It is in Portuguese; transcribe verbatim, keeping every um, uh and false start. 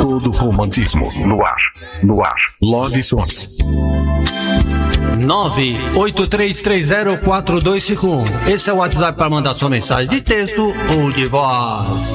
todo romantismo no ar, no ar. Love Songs. nove oito três três zero quatro dois cinco um. Esse é o WhatsApp para mandar sua mensagem de texto ou de voz.